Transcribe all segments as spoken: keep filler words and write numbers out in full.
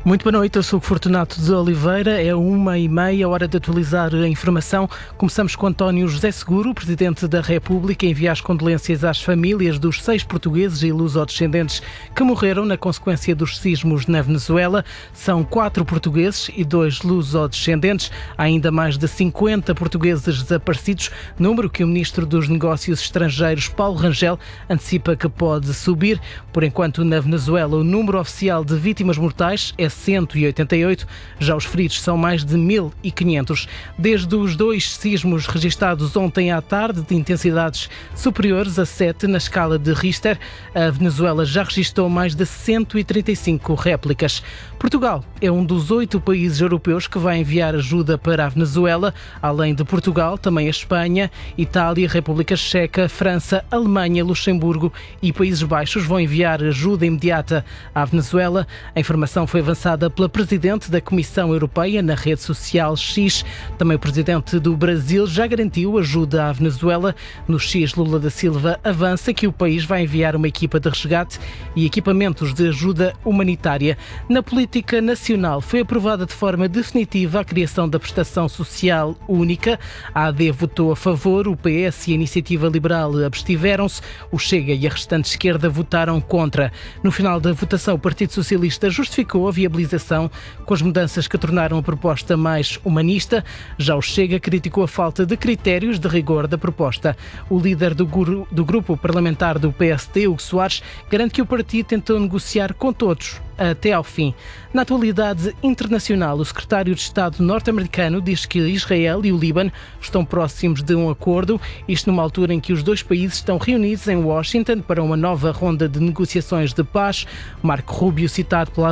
Muito boa noite, eu sou o Fortunato de Oliveira. É uma e meia, hora de atualizar a informação. Começamos com António José Seguro, Presidente da República, envia as condolências às famílias dos seis portugueses e lusodescendentes que morreram na consequência dos sismos na Venezuela. São quatro portugueses e dois lusodescendentes. Há ainda mais de cinquenta portugueses desaparecidos, número que o Ministro dos Negócios Estrangeiros, Paulo Rangel, antecipa que pode subir. Por enquanto, na Venezuela, o número oficial de vítimas mortais é cento e oitenta e oito, já os feridos são mais de mil e quinhentos. Desde os dois sismos registados ontem à tarde, de intensidades superiores a sete na escala de Richter, a Venezuela já registrou mais de cento e trinta e cinco réplicas. Portugal é um dos oito países europeus que vai enviar ajuda para a Venezuela. Além de Portugal, também a Espanha, Itália, República Checa, França, Alemanha, Luxemburgo e Países Baixos vão enviar ajuda imediata à Venezuela. A informação foi avançada pela Presidente da Comissão Europeia na rede social X. Também o Presidente do Brasil já garantiu ajuda à Venezuela. No X, Lula da Silva avança que o país vai enviar uma equipa de resgate e equipamentos de ajuda humanitária. Na política nacional foi aprovada de forma definitiva a criação da prestação social única. A A D votou a favor, o P S e a Iniciativa Liberal abstiveram-se, o Chega e a restante esquerda votaram contra. No final da votação, o Partido Socialista justificou a viabilização com as mudanças que tornaram a proposta mais humanista. Já o Chega criticou a falta de critérios de rigor da proposta. O líder do, guru, do grupo parlamentar do P S D, Hugo Soares, garante que o partido tentou negociar com todos até ao fim. Na atualidade internacional, o secretário de Estado norte-americano diz que Israel e o Líbano estão próximos de um acordo, isto numa altura em que os dois países estão reunidos em Washington para uma nova ronda de negociações de paz. Marco Rubio, citado pela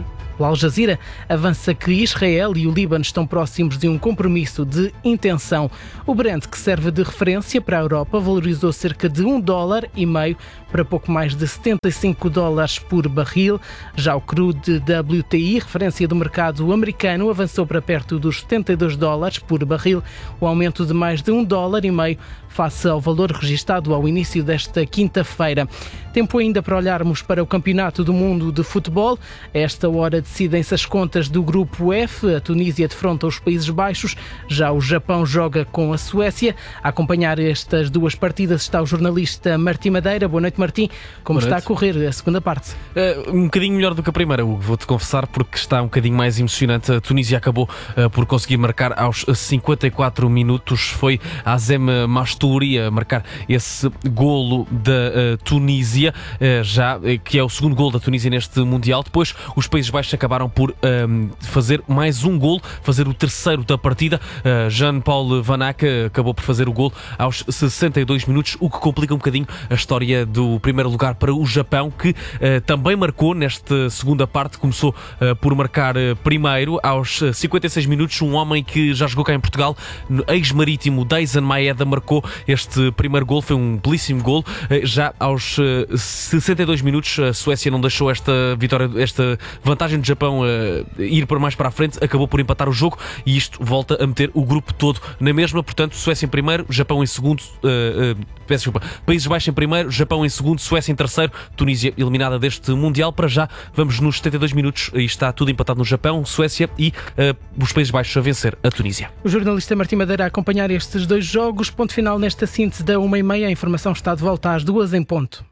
Al Jazeera, avança que Israel e o Líbano estão próximos de um compromisso de intenção. O Brent, que serve de referência para a Europa, valorizou cerca de um dólar e meio para pouco mais de setenta e cinco dólares por barril. Já o crude W T I, referência do mercado americano, avançou para perto dos setenta e dois dólares por barril, o aumento de mais de um dólar e meio face ao valor registado ao início desta quinta-feira. Tempo ainda para olharmos para o Campeonato do Mundo de Futebol. A esta hora decidem-se as contas do Grupo F. A Tunísia defronta os Países Baixos, já o Japão joga com a Suécia. A acompanhar estas duas partidas está o jornalista Martim Madeira. Boa noite, Martim. Como está a correr a segunda parte? Uh, um bocadinho melhor do que a primeira, Hugo, vou-te confessar, porque está um bocadinho mais emocionante. A Tunísia acabou uh, por conseguir marcar aos cinquenta e quatro minutos. Foi Azem Mastouri a marcar esse golo da uh, Tunísia, uh, já uh, que é o segundo golo da Tunísia neste Mundial. Depois os Países Baixos acabaram por um, fazer mais um golo, fazer o terceiro da partida. Uh, Jean-Paul Van Ack acabou por fazer o golo aos sessenta e dois minutos, o que complica um bocadinho a história do primeiro lugar para o Japão, que uh, também marcou nesta segunda parte. Começou uh, por marcar uh, primeiro aos cinquenta e seis minutos. Um homem que já jogou cá em Portugal, ex-marítimo Deizan Maeda, marcou este primeiro golo. Foi um belíssimo golo. Uh, já aos uh, sessenta e dois minutos, a Suécia não deixou esta vitória, esta vantagem do Japão uh, ir para mais para a frente, acabou por empatar o jogo e isto volta a meter o grupo todo na mesma. Portanto, Suécia em primeiro, Japão em segundo, uh, uh, peço desculpa, Países Baixos em primeiro, Japão em segundo, Suécia em terceiro, Tunísia eliminada deste Mundial. Para já vamos nos setenta e dois minutos e está tudo empatado no Japão, Suécia e uh, os Países Baixos a vencer a Tunísia. O jornalista Martim Madeira a acompanhar estes dois jogos. Ponto final nesta síntese da uma e meia. A informação está de volta às duas em ponto.